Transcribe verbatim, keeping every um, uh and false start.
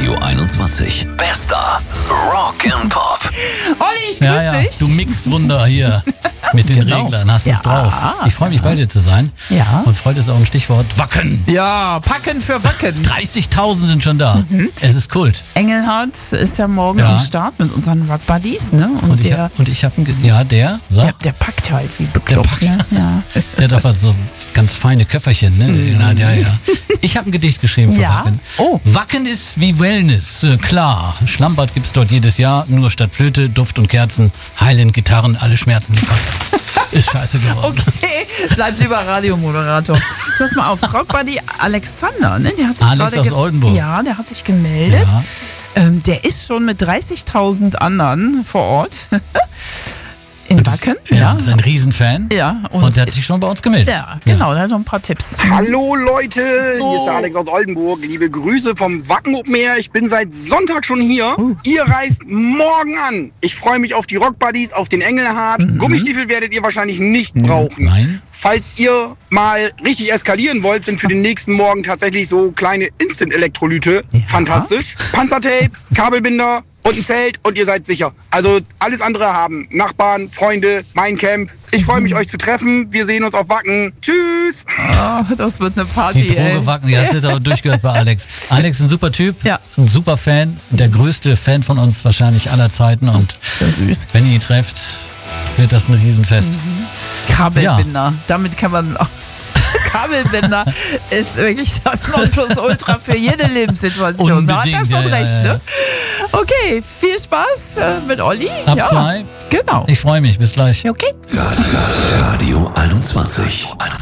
Radio einundzwanzig. Bester Rock and Pop. Olli, ich grüß Ja, ja. dich. Du Mixwunder hier mit den Genau. Reglern, hast es Ja. drauf. Ich freue mich, bei dir zu sein. Ja. Und Freude ist auch ein Stichwort. Wacken. Ja, packen für Wacken. dreißigtausend sind schon da. Mhm. Es ist Kult. Engelhardt ist ja morgen Ja. am Start mit unseren Rock Buddies, ne? Und, Und ich, der, hab- und ich habe einen, ja, der, so, der, der packt halt wie bekloppt. packt. Ne? Ja. der hat halt so ganz feine Köfferchen, ne? Ja, ja, ja. Ich habe ein Gedicht geschrieben für Mhm. Ja? Wacken. Oh. Wacken ist wie Wellness, äh, klar. Schlammbad gibt's dort jedes Jahr, nur statt Flöte, Duft und Kerzen, heilen Gitarren, alle Schmerzen. Ist scheiße geworden. Okay, bleib lieber Radiomoderator. Pass mal auf, Rock Buddy Alexander, ne? Der hat sich Alex gerade aus ge- Oldenburg. Ja, der hat sich gemeldet. Ja. Ähm, der ist schon mit dreißigtausend anderen vor Ort. In Wacken. Ja, ist ein Riesenfan. Ja, Und, und, der hat sich schon bei uns gemeldet. ja, genau, der hat noch ein paar Tipps. Hallo Leute, hier ist der Alex aus Oldenburg. Liebe Grüße vom Wacken Open Air. Ich bin seit Sonntag schon hier. Ihr reist morgen an. Ich freue mich auf die Rock Buddies, auf den Engelhardt. Gummistiefel werdet ihr wahrscheinlich nicht brauchen. Nein. Falls ihr mal richtig eskalieren wollt, sind für den nächsten Morgen tatsächlich so kleine Instant-Elektrolyte. Fantastisch. Panzertape, Kabelbinder und ein Zelt und ihr seid sicher. Also alles andere haben Nachbarn, Freunde, mein Camp. Ich freue mich, euch zu treffen. Wir sehen uns auf Wacken. Tschüss. Oh, das wird eine Party, Die ey. Droge Wacken, ja, das ist auch durchgehört bei Alex. Alex ist ein super Typ, Ja. ein super Fan, der größte Fan von uns wahrscheinlich aller Zeiten. Und Süß. wenn ihr ihn trefft, wird das ein Riesenfest. Kabelbinder. Damit kann man auch. Kabelbinder ist wirklich das Nonplusultra für jede Lebenssituation. Da hat er Unbedingt, schon ja, ja, recht, ja. ne? Okay, viel Spaß äh, mit Olli. Ab ja. zwei. Genau. Ich freue mich, bis gleich. Okay. Radio einundzwanzig.